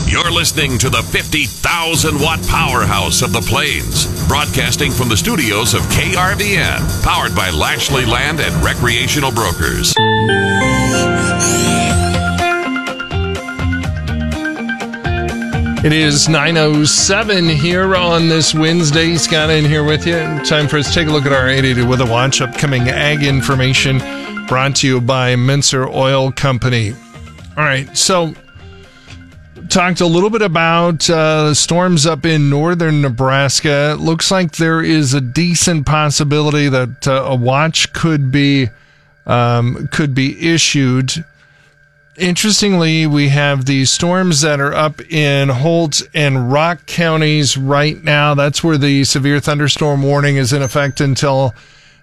You're listening to the 50,000-watt powerhouse of the Plains, broadcasting from the studios of KRVN, powered by Lashley Land and Recreational Brokers. It is 9:07 here on this Wednesday. Scott in here with you. Time for us to take a look at our 880 Weather Watch. Upcoming ag information brought to you by Mincer Oil Company. All right, so talked a little bit about storms up in northern Nebraska. It looks like there is a decent possibility that a watch could be issued. Interestingly, we have these storms that are up in Holt and Rock counties right now. That's where the severe thunderstorm warning is in effect until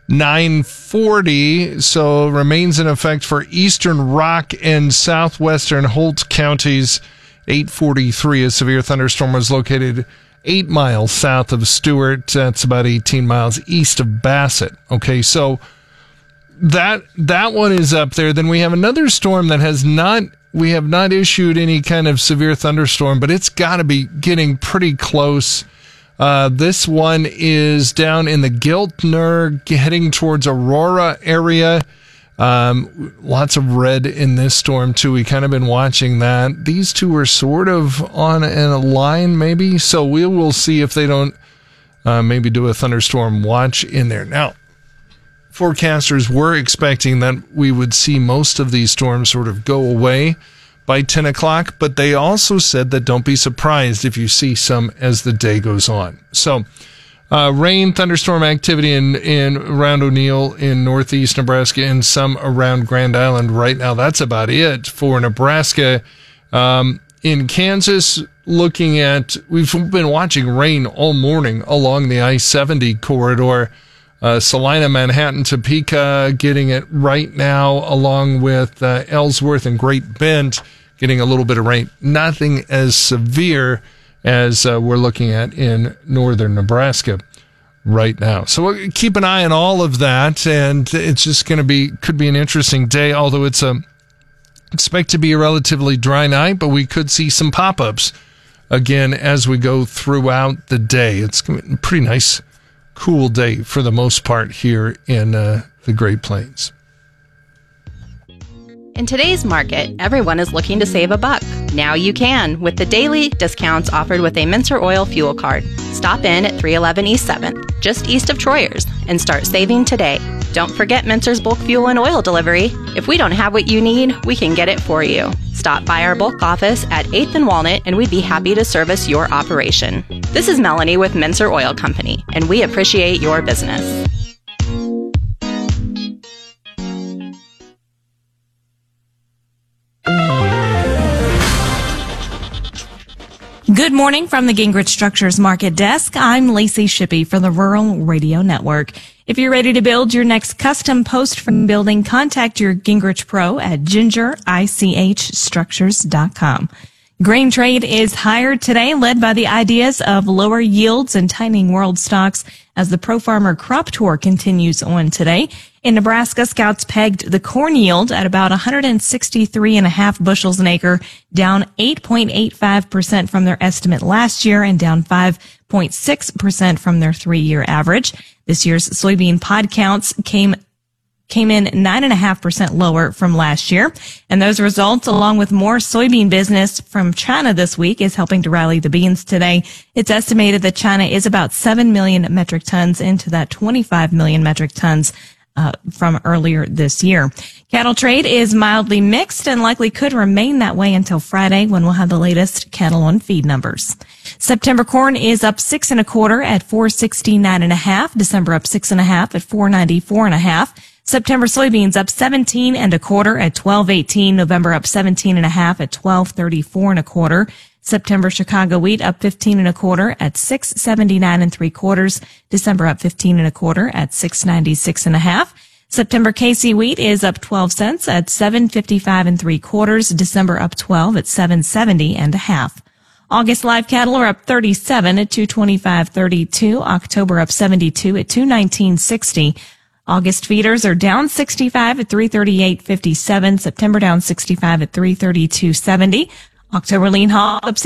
9:40. So remains in effect for eastern Rock and southwestern Holt counties. 8:43, a severe thunderstorm was located 8 miles south of Stewart. That's about 18 miles east of Bassett. Okay, so that one is up there. Then we have another storm that we have not issued any kind of severe thunderstorm, but it's got to be getting pretty close. This one is down in the Giltner, heading towards Aurora area. Lots of red in this storm too. We kind of been watching that. These two are sort of on a line maybe, so we will see if they don't maybe do a thunderstorm watch in there. Now, forecasters were expecting that we would see most of these storms sort of go away by 10 o'clock, but they also said that don't be surprised if you see some as the day goes on. So, rain, thunderstorm activity in around O'Neill in northeast Nebraska and some around Grand Island right now. That's about it for Nebraska. In Kansas, we've been watching rain all morning along the I-70 corridor. Salina, Manhattan, Topeka getting it right now, along with Ellsworth and Great Bend getting a little bit of rain. Nothing as severe as we're looking at in northern Nebraska right now. So we'll keep an eye on all of that, and it's just could be an interesting day, although it's expect to be a relatively dry night, but we could see some pop-ups again as we go throughout the day. It's going to be a pretty nice, cool day for the most part here in the Great Plains. In today's market, everyone is looking to save a buck. Now you can with the daily discounts offered with a Mincer Oil fuel card. Stop in at 311 East 7th, just east of Troyers, and start saving today. Don't forget Mincer's bulk fuel and oil delivery. If we don't have what you need, we can get it for you. Stop by our bulk office at 8th and Walnut, and we'd be happy to service your operation. This is Melanie with Mincer Oil Company, and we appreciate your business. Good morning from the Gingrich Structures Market Desk. I'm Lacey Shippey for the Rural Radio Network. If you're ready to build your next custom post frame building, contact your Gingrich Pro at gingerichstructures.com. Grain trade is higher today, led by the ideas of lower yields and tightening world stocks as the Pro Farmer Crop Tour continues on today. In Nebraska, scouts pegged the corn yield at about 163.5 bushels an acre, down 8.85% from their estimate last year and down 5.6% from their 3-year average. This year's soybean pod counts came in 9.5% lower from last year. And those results, along with more soybean business from China this week, is helping to rally the beans today. It's estimated that China is about 7 million metric tons into that 25 million metric tons from earlier this year. Cattle trade is mildly mixed and likely could remain that way until Friday, when we'll have the latest cattle on feed numbers. September corn is up 6 1/4 at 469.5. December up 6 1/2 at 494.5. September soybeans up 17 1/4 at 12.18. November up 17 1/2 at 12.34 1/4. September Chicago wheat up 15 1/4 at 679 3/4. December up 15 1/4 at 696 1/2. September KC wheat is up 12 cents at 755 3/4. December up 12 at 770 1/2. August live cattle are up 37 at 225.32. October up 72 at 219.60. August feeders are down 65 at 338.57. September down 65 at 332.70. October lean hog up